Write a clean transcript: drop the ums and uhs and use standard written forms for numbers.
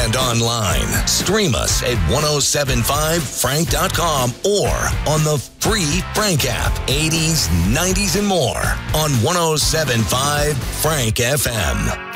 and online. Stream us at 1075frank.com or on the free Frank app. 80s, 90s, and more on 1075 Frank FM.